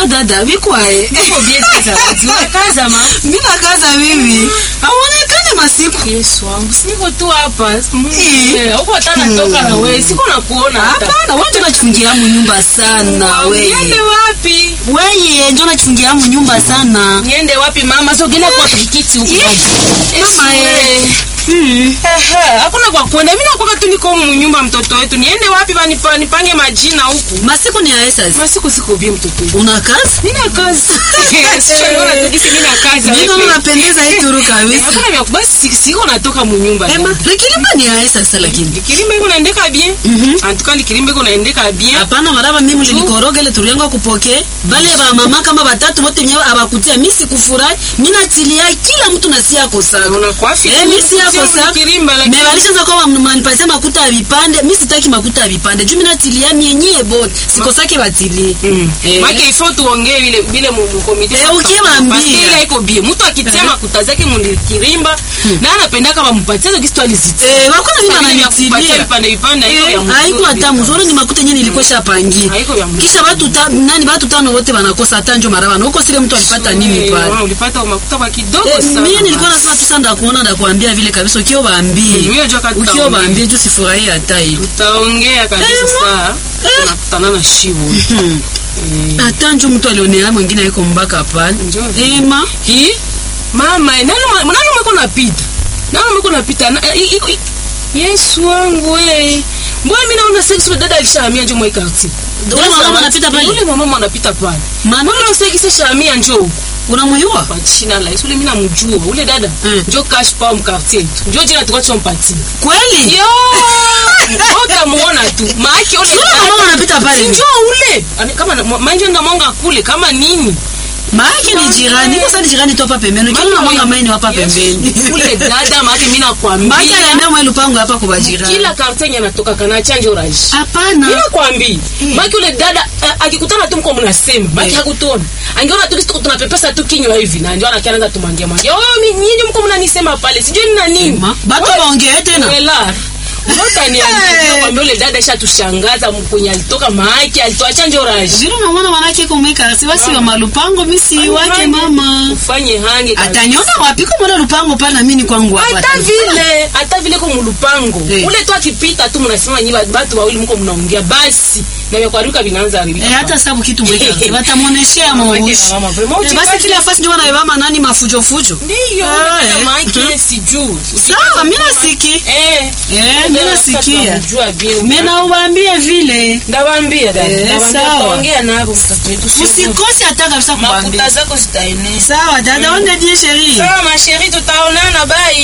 Sawa dada, vikwae. Niko bien sasa. Kaza ma. Mimi nakaza mimi. Haonekane masiku. Yesu wangu. Siko tu hapa. Huko tena natoka na wewe. Siko nakuona hata. Hapana, wewe unajifungia mu nyumba sana wewe. Niende wapi? Wewe ndio unajifungia mu nyumba sana. Niende wapi mama? Sogelea kwa pikiti huko. Mama hakuna kwa kwenda. Mimi nakuwa tu niko mu nyumba mtoto wetu. Niende wapi nipange majina huku? Masiku ni ya sasa. Masiku siko bien mtoto wetu. Una kazi? Nina kazi. Sio na tukisi nina kazi. Ndio unapendeza hii turu kabisa. Hakuna vya basi siko natoka mu nyumba. Likilimba ni ya sasa lakini. Likilimba iko naendeka bien. Antuka likilimba iko naendeka bien. Hapana maraba mimi nilikoroga ile turu yangu kupokea. Bale ba mama kama batatu wote nyewe abakutia mimi sikufurahi. Mimi natilia kila mtu nasia yako sana. Unakuwa fiti. Mimi si yako sana. Mebalisha kwa mnanipatia makuta ya vipande. Mimi sitaki makuta ya vipande. Juu mimi natilia mwenyewe bodi. Sikosake batilie. Maki ifo tuongee vile mkomite. Ukiwaambia ile iko bien. Mtu akitia makuta zake mulikirimba na anapenda kama mpatie hizo kitu aliziti. Wakona mimi ananitilia vipande hiyo ya mzuri. Haiko hata mzuri ni makuta yenyewe nilikuwa shapangia. Kisha watu tano wote wanakosa hata njo maraba. Huko sile mtu alipata nini pale? Ulipata makuta kwa kidogo sana. Mimi nilikuwa nasema tu sana kuona na kuambia vile kabisa ukio baambie. Ukio baambie tu sifurahie hata hiyo. Utaongea kabisa saa. Tunakutana na shiwo. Hata njo mtu alionea mwingine yuko mbaka pale. Ema. Mama, nani mweko napita? Nani mweko napita? Yesu wangu wewe. Mbona mimi naona sex with dada alishahamia njo mwa quartier. Ule mama anapita pale. Ule mama anapita pale. Mbona sex ishahamia njo? Unamjua? Kwa jina la Yesu, mimi namjua. Ule dada njo cash pa mkartier. Njo jina tukachwa mpati. Kweli? Yo! Utamuona tu. Maana ule mama anapita pale. Njo ule. Kama manje ndo mwanga kule kama nini? Maaki ni jirani. Kwa sababu jirani tu hapa pembeni. Kila mwana maini hapa pembeni. Ule dada maaki mimi nakwambia. Maaki anaenda mwa lupango hapa kwa jirani. Kila kartenya anatoka kana chanjo rais. Hapana. Mimi nakwambia. Maaki ule dada akikutana tu mko mnasema. Maaki hakutona. Angeona tu kitu tunapepesa tu kinywa hivi na ndio anaanza tumangia mangia. Nyinyi mko mnanisema pale. Sijui nina nini. Bado waongee tena. Mbona niambia kwamba yule dada shatushangaza mkwenye alitoka maaki alitoa chanjo raji. Zero mwana wanake kumeka si wasi wa malupango misi wake mama. Ufanye hange kabisa. Atanyona wapi kwa mwana lupango pale na mimi kwangu hapa. Hata vile kwa mlupango. Ule tu akipita tu mnasema nyi watu wawili mko mnaongea basi na vya kwaruka vinaanza haribika. Hata sababu kitu mweka. Watamuoneshea maoshi. Basi kila fasi ndio wanaibama nani mafujo fujo. Ndio. Maaki sijui. Sawa mimi nasiki. Mimi nasikia. Mimi nawaambia vile. Ndawaambia dada. Sawa. Nabo mtoto wetu. Usikose hata kabisa kuambia. Makuta zako zitaenea. Sawa dada, on dit chérie. Sawa ma chérie, tutaonana bye.